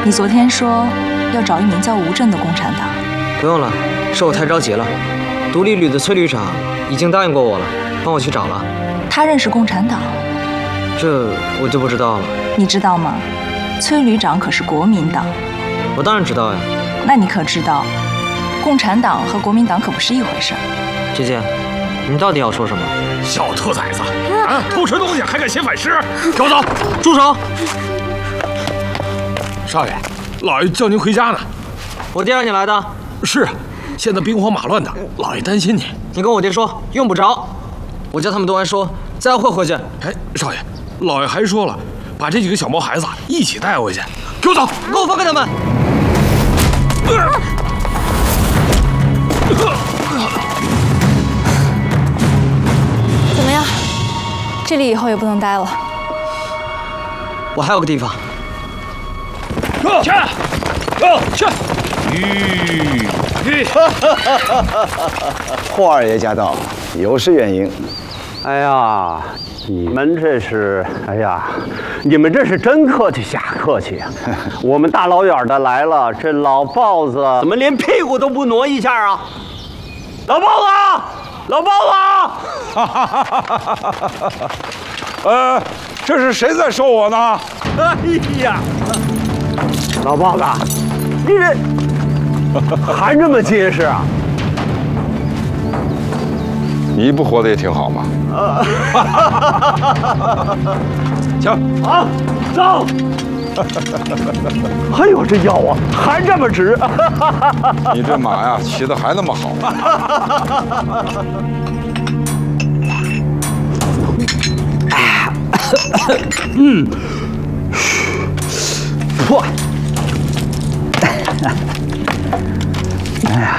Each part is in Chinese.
你昨天说要找一名叫吴震的共产党。 不用了，是我太着急了。独立旅的崔旅长已经答应过我了，帮我去找了。 他认识共产党？ 这我就不知道了。 你知道吗？崔旅长可是国民党。 我当然知道呀。 那你可知道，共产党和国民党可不是一回事儿。 姐姐，你到底要说什么？ 小兔崽子，啊，偷吃东西还敢写反诗，给我走！ 住手！ 少爷，老爷叫您回家呢。 我爹让你来的。 是啊，现在兵荒马乱的，老爷担心你。 你跟我爹说，用不着。我叫他们读完书，再会回去。 哎，少爷，老爷还说了，把这几个小毛孩子一起带回去。给我走！ 给我放开他们！ 怎么样？这里以后也不能待了。 我还有个地方。 去！去！ 霍二爷驾到，有失远迎。 哎呀，你们这是，哎呀，你们这是真客气假客气啊！我们大老远的来了，这老豹子怎么连屁股都不挪一下啊？老豹子，老豹子！ 这是谁在说我呢？ 哎呀，老豹子，你这还这么结实啊？ 你不活得也挺好嘛。 行啊，走！哎呦，这腰啊，还这么直！ 你这马呀，骑得还那么好。 嚯！哎呀，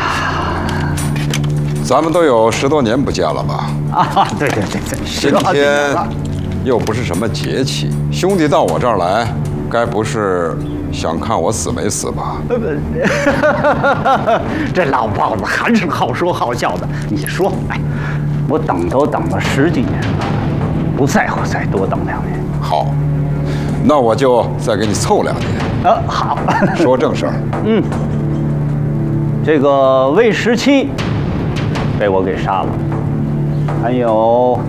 咱们都有10多年不见了吧？ 啊，对， 今天又不是什么节气，兄弟到我这儿来，该不是想看我死没死吧？ 这老豹子还是好说好笑的。你说，哎，我等都等了10几年了，不在乎再多等2年。 好，那我就再给你凑2年。 好， 说正事儿。 这个魏17被我给杀了，还有，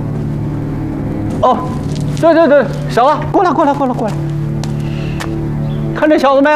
哦，对，小子，过来，看这小子没？